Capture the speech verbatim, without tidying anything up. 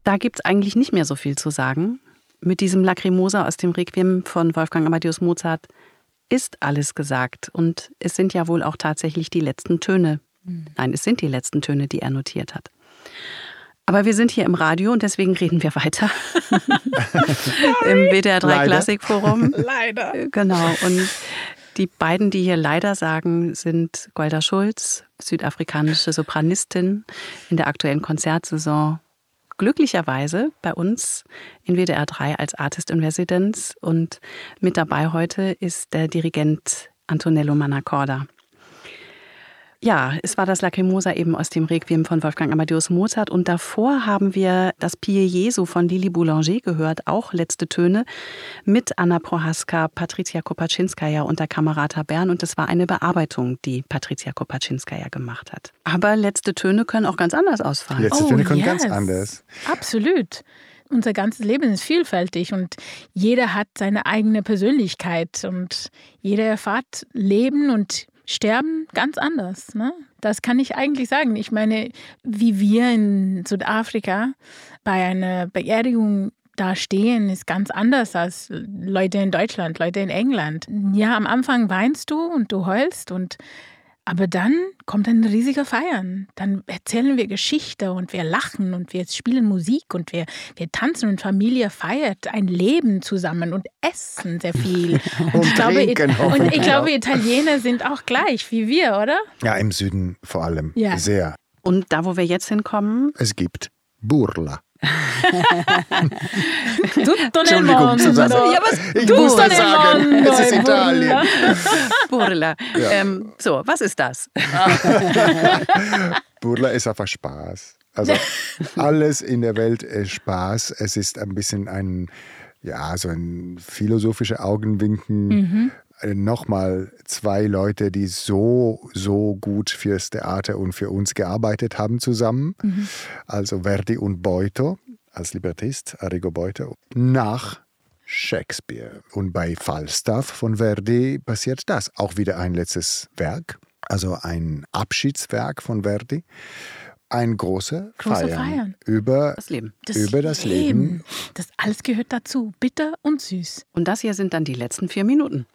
Da gibt es eigentlich nicht mehr so viel zu sagen. Mit diesem Lacrimosa aus dem Requiem von Wolfgang Amadeus Mozart ist alles gesagt. Und es sind ja wohl auch tatsächlich die letzten Töne. Mhm. Nein, es sind die letzten Töne, die er notiert hat. Aber wir sind hier im Radio und deswegen reden wir weiter. Im W D R drei Klassikforum. Leider. Genau. Und die beiden, die hier leider sagen, sind Golda Schulz, südafrikanische Sopranistin in der aktuellen Konzertsaison. Glücklicherweise bei uns in W D R drei als Artist in Residence und mit dabei heute ist der Dirigent Antonello Mannacorda. Ja, es war das Lacrimosa eben aus dem Requiem von Wolfgang Amadeus Mozart und davor haben wir das Pie Jesu von Lili Boulanger gehört, auch letzte Töne mit Anna Prohaska, Patricia Kopaczynskaja und der Camerata Bern und das war eine Bearbeitung, die Patricia Kopaczynskaja gemacht hat. Aber letzte Töne können auch ganz anders ausfallen. Letzte Oh, Töne können yes. ganz anders. Absolut. Unser ganzes Leben ist vielfältig und jeder hat seine eigene Persönlichkeit und jeder erfährt Leben und Sterben ganz anders. Ne? Das kann ich eigentlich sagen. Ich meine, wie wir in Südafrika bei einer Beerdigung da stehen, ist ganz anders als Leute in Deutschland, Leute in England. Ja, am Anfang weinst du und du heulst und aber dann kommt ein riesiger Feiern. Dann erzählen wir Geschichte und wir lachen und wir spielen Musik und wir, wir tanzen und Familie feiert ein Leben zusammen und essen sehr viel. Und, ich glaube, trinken und ich glaube, Italiener sind auch gleich wie wir, oder? Ja, im Süden vor allem. Ja. Sehr. Und da, wo wir jetzt hinkommen, Es gibt Burla. Tutto nel Entschuldigung, mondo. Susanne. Ja, was? Ich Du muss bist das nel sagen. mondo, Es ist Burla. Italien. Burla. Ja. Ähm, so, was ist das? Burla ist einfach Spaß. Also alles in der Welt ist Spaß. Es ist ein bisschen ein, ja, so ein philosophischer Augenwinken. Mhm. Nochmal zwei Leute, die so, so gut fürs Theater und für uns gearbeitet haben zusammen. Mhm. Also Verdi und Boito als Librettist, Arrigo Boito, nach Shakespeare. Und bei Falstaff von Verdi passiert das. Auch wieder ein letztes Werk, also ein Abschiedswerk von Verdi. Ein großer Große Feiern, Feiern. Über, Das Leben. Das über das Leben. Das alles gehört dazu. Bitter und süß. Und das hier sind dann die letzten vier Minuten.